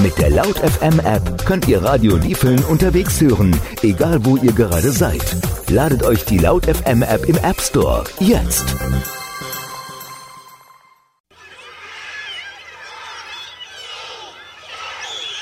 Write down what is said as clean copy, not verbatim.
Mit der Laut FM App könnt ihr Radio Diefeln unterwegs hören, egal wo ihr gerade seid. Ladet euch die Laut FM App im App Store jetzt.